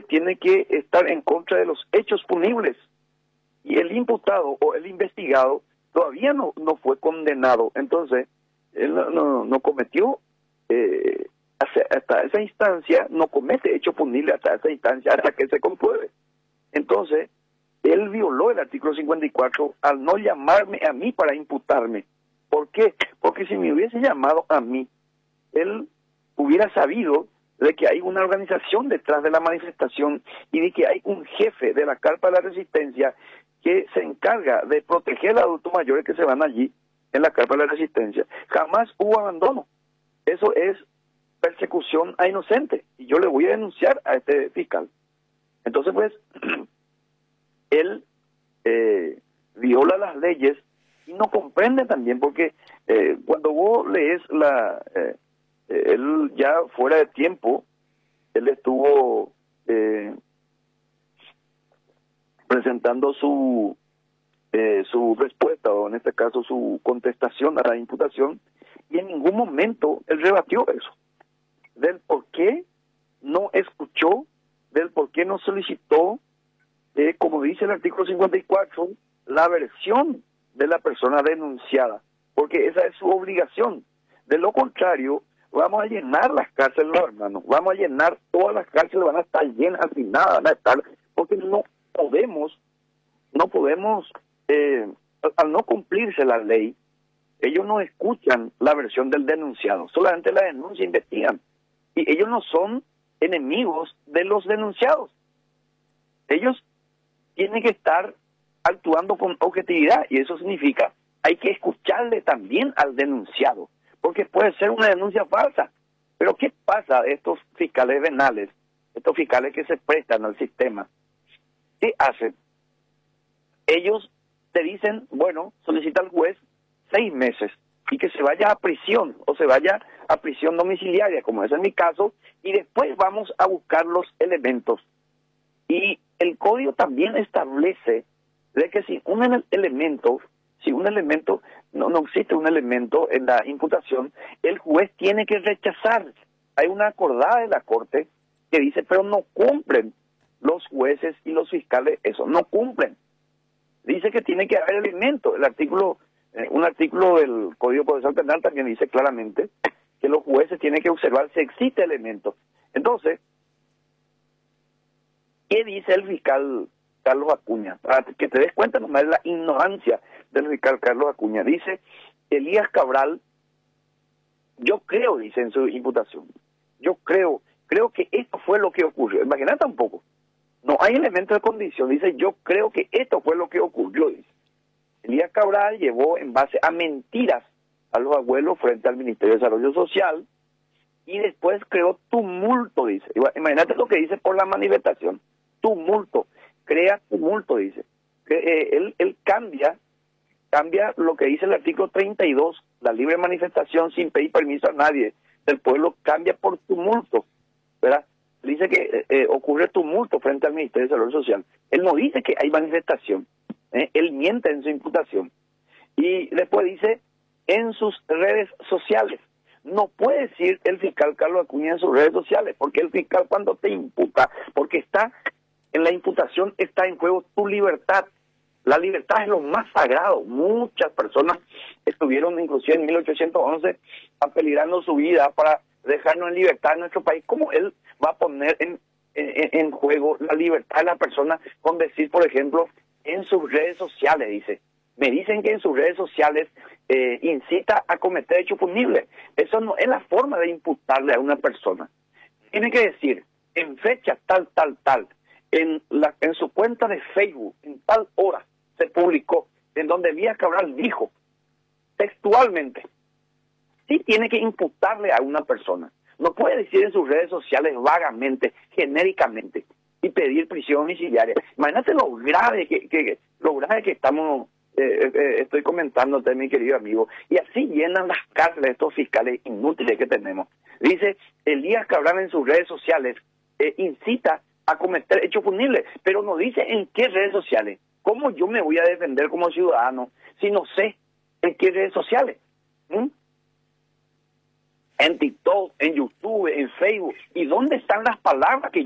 tiene que estar en contra de los hechos punibles. Y el imputado o el investigado todavía no fue condenado. Entonces, él no cometió, hasta esa instancia, no comete hecho punible hasta esa instancia, hasta que se compruebe. Entonces, él violó el artículo 54 al no llamarme a mí para imputarme. ¿Por qué? Porque si me hubiese llamado a mí, él hubiera sabido de que hay una organización detrás de la manifestación y de que hay un jefe de la Carpa de la Resistencia que se encarga de proteger a los adultos mayores que se van allí en la Carpa de la Resistencia. Jamás hubo abandono. Eso es persecución a inocentes. Y yo le voy a denunciar a este fiscal. Entonces, pues, él viola las leyes y no comprende también, porque cuando vos lees él ya fuera de tiempo, él estuvo presentando su respuesta, o en este caso su contestación a la imputación, y en ningún momento él rebatió eso, del por qué no escuchó, del por qué no solicitó, como dice el artículo 54, la versión de la persona denunciada, porque esa es su obligación. De lo contrario, vamos a llenar las cárceles, hermanos, vamos a llenar todas las cárceles, van a estar llenas, asignadas, van a estar, porque no podemos, al no cumplirse la ley, ellos no escuchan la versión del denunciado, solamente la denuncia investigan, y ellos no son enemigos de los denunciados. Ellos tienen que estar actuando con objetividad, y eso significa hay que escucharle también al denunciado, porque puede ser una denuncia falsa. Pero ¿qué pasa de estos fiscales venales, estos fiscales que se prestan al sistema? ¿Qué hacen? Ellos te dicen, bueno, solicita al juez 6 meses y que se vaya a prisión, o se vaya a prisión domiciliaria, como es en mi caso, y después vamos a buscar los elementos. Y el código también establece de que si un elemento, no existe un elemento en la imputación, el juez tiene que rechazar. Hay una acordada de la Corte que dice, pero no cumplen los jueces y los fiscales eso, no cumplen. Dice que tiene que haber elemento. Un artículo del Código Procesal Penal también dice claramente que los jueces tienen que observar si existe elemento. Entonces, ¿qué dice el fiscal Carlos Acuña? Para que te des cuenta nomás de la ignorancia del fiscal Carlos Acuña. Dice, Elías Cabral, yo creo, dice en su imputación, yo creo que esto fue lo que ocurrió. Imagínate un poco. No hay elementos de condición. Dice, yo creo que esto fue lo que ocurrió, dice. Elías Cabral llevó en base a mentiras a los abuelos frente al Ministerio de Desarrollo Social y después creó tumulto, dice. Imagínate lo que dice por la manifestación. Tumulto. Crea tumulto, dice. Él cambia lo que dice el artículo 32, la libre manifestación sin pedir permiso a nadie del pueblo, cambia por tumulto, ¿verdad? Dice que ocurre tumulto frente al Ministerio de Desarrollo Social. Él no dice que hay manifestación, él miente en su imputación. Y después dice, en sus redes sociales. No puede decir el fiscal Carlos Acuña en sus redes sociales, porque el fiscal cuando te imputa, porque está en la imputación, está en juego tu libertad. La libertad es lo más sagrado. Muchas personas estuvieron inclusive en 1811 apeligrando su vida para dejarnos en libertad en nuestro país. ¿Cómo él va a poner en juego la libertad de la persona con decir, por ejemplo, en sus redes sociales, dice? Me dicen que en sus redes sociales incita a cometer hechos punibles. Eso no es la forma de imputarle a una persona. Tiene que decir, en fecha tal, en su cuenta de Facebook, en tal hora, se publicó, en donde Elías Cabral dijo, textualmente, sí tiene que imputarle a una persona. No puede decir en sus redes sociales vagamente, genéricamente, y pedir prisión domiciliaria. Imagínate lo grave que estamos, estoy comentándote, mi querido amigo, y así llenan las cárceles de estos fiscales inútiles que tenemos. Dice, Elías Cabral en sus redes sociales incita a cometer hechos punibles, pero no dice en qué redes sociales. ¿Cómo yo me voy a defender como ciudadano si no sé en qué redes sociales? En TikTok, en YouTube, en Facebook. ¿Y dónde están las palabras que